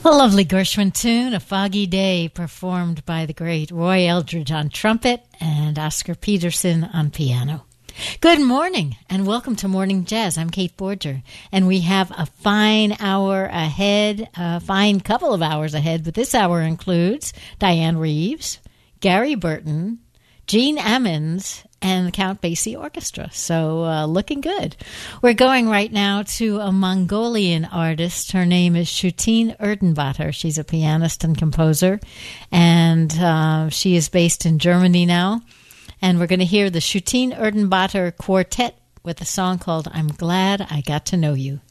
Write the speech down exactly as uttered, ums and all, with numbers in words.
A lovely Gershwin tune, A Foggy Day, performed by the great Roy Eldridge on trumpet and Oscar Peterson on piano. Good morning and welcome to Morning Jazz. I'm Kate Borger, and we have a fine hour ahead, a fine couple of hours ahead, but this hour includes Diane Reeves, Gary Burton, Gene Ammons, and the Count Basie Orchestra. So uh, looking good. We're going right now to a Mongolian artist. Her name is Shutin Erdenbatter. She's a pianist and composer, and uh, she is based in Germany now. And we're going to hear the Shutin Erdenbatter Quartet with a song called I'm Glad I Got to Know You.